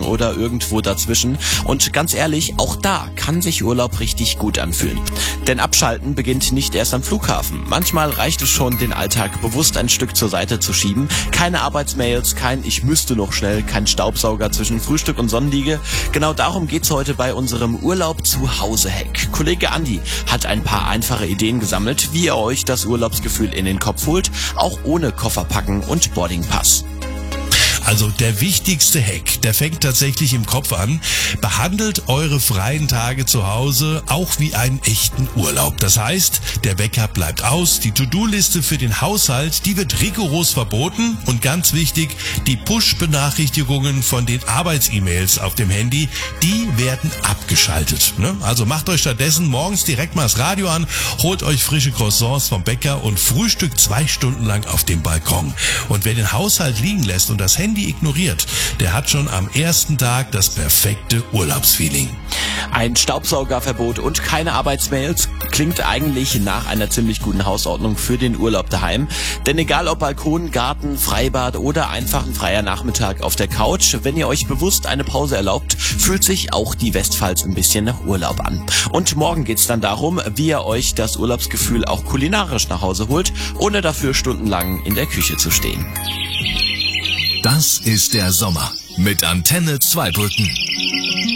oder irgendwo dazwischen. Und ganz ehrlich, auch da kann sich Urlaub richtig gut anfühlen. Denn Abschalten beginnt nicht erst am Flughafen. Manchmal reicht es schon, den Alltag bewusst ein Stück zur Seite zu schieben. Keine Arbeitsmails, kein Ich müsste noch schnell, kein Staubsauger zwischen Frühstück und Sonnenliege. Genau darum geht's heute bei unserem Urlaub-zu-Hause-Hack. Kollege Andi hat ein paar einfache Ideen gesammelt, wie ihr euch das Urlaubsgefühl in den Kopf holt, auch ohne Kofferpacken und Boardingpass. Also der wichtigste Hack, der fängt tatsächlich im Kopf an. Behandelt eure freien Tage zu Hause auch wie einen echten Urlaub. Das heißt, der Wecker bleibt aus, die To-Do-Liste für den Haushalt, die wird rigoros verboten und ganz wichtig, die Push-Benachrichtigungen von den Arbeits-E-Mails auf dem Handy, die werden abgeschaltet. Also macht euch stattdessen morgens direkt mal das Radio an, holt euch frische Croissants vom Bäcker und frühstückt 2 Stunden lang auf dem Balkon. Und wer den Haushalt liegen lässt und das Handy ignoriert, der hat schon am ersten Tag das perfekte Urlaubsfeeling. Ein Staubsaugerverbot und keine Arbeitsmails klingt eigentlich nach einer ziemlich guten Hausordnung für den Urlaub daheim. Denn egal ob Balkon, Garten, Freibad oder einfach ein freier Nachmittag auf der Couch, wenn ihr euch bewusst eine Pause erlaubt, fühlt sich auch die Westpfalz ein bisschen nach Urlaub an. Und morgen geht's dann darum, wie ihr euch das Urlaubsgefühl auch kulinarisch nach Hause holt, ohne dafür stundenlang in der Küche zu stehen. Das ist der Sommer mit Antenne Zweibrücken.